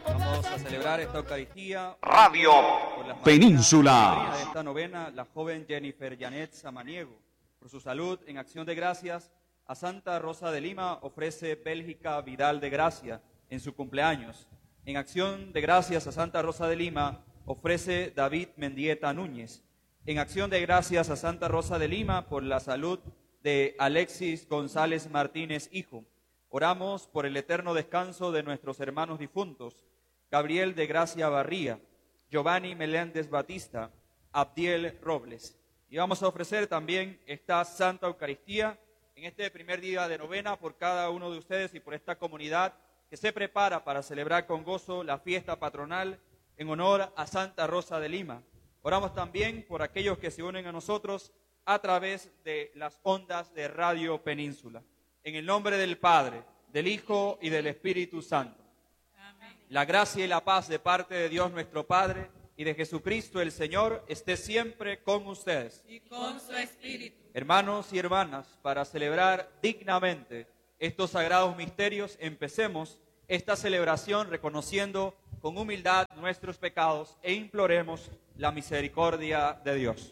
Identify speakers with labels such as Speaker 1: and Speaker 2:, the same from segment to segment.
Speaker 1: Vamos a celebrar esta Eucaristía.
Speaker 2: Radio
Speaker 1: Por las
Speaker 2: Península.
Speaker 1: de esta novena, la joven Jennifer Janet Samaniego. Por su salud, en acción de gracias, a Santa Rosa de Lima ofrece Bélgica Vidal de Gracia en su cumpleaños. En acción de gracias a Santa Rosa de Lima ofrece David Mendieta Núñez. En acción de gracias a Santa Rosa de Lima por la salud de Alexis González Martínez, hijo. Oramos por el eterno descanso de nuestros hermanos difuntos, Gabriel de Gracia Barría, Giovanni Meléndez Batista, Abdiel Robles. Y vamos a ofrecer también esta Santa Eucaristía en este primer día de novena por cada uno de ustedes y por esta comunidad que se prepara para celebrar con gozo la fiesta patronal en honor a Santa Rosa de Lima. Oramos también por aquellos que se unen a nosotros a través de las ondas de Radio Península. En el nombre del Padre, del Hijo y del Espíritu Santo. Amén. La gracia y la paz de parte de Dios nuestro Padre y de Jesucristo el Señor esté siempre con ustedes.
Speaker 3: Y con su espíritu.
Speaker 1: Hermanos y hermanas, para celebrar dignamente estos sagrados misterios, empecemos esta celebración reconociendo con humildad nuestros pecados e imploremos la misericordia de Dios.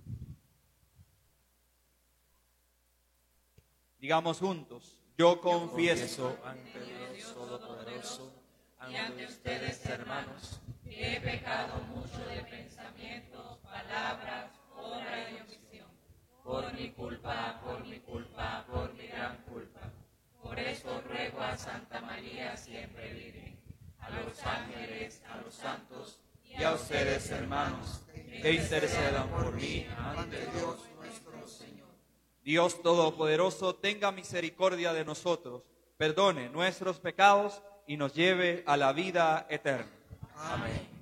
Speaker 1: Digamos juntos, yo confieso
Speaker 3: ante Dios Todopoderoso, ante ustedes, hermanos, que he pecado mucho de pensamientos, palabras, obra y omisión, por mi culpa, por mi gran culpa. Por eso ruego a Santa María, siempre Virgen, a los ángeles, a los santos
Speaker 1: y a ustedes, hermanos, que intercedan por mí ante Dios nuestro Señor. Dios Todopoderoso, tenga misericordia de nosotros, perdone nuestros pecados y nos lleve a la vida eterna.
Speaker 3: Amén.